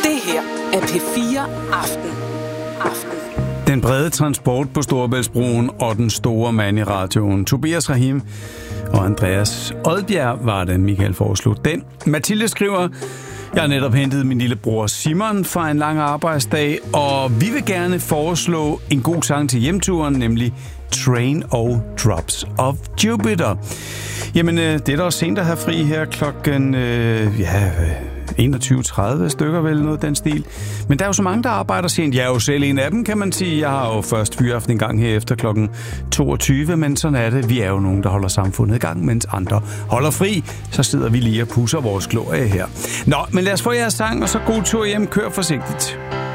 Det her er P4 Aften. Den brede transport på Storebæltsbroen og den store mand i radioen. Tobias Rahim og Andreas Odbjerg var det, Michael foreslog den. Mathilde skriver: Jeg har netop hentet min lillebror Simon fra en lang arbejdsdag, og vi vil gerne foreslå en god sang til hjemturen, nemlig Train og Drops of Jupiter. Jamen, det er da også sent at have fri her klokken 21.30 stykker, vel noget den stil. Men der er jo så mange, der arbejder sent. Jeg er jo selv en af dem, kan man sige. Jeg har jo først fyraften en gang her efter klokken 22, men sådan er det. Vi er jo nogen, der holder samfundet i gang, mens andre holder fri. Så sidder vi lige og pusser vores glorie her. Nå, men lad os få jeres sang, og så god tur hjem. Kør forsigtigt.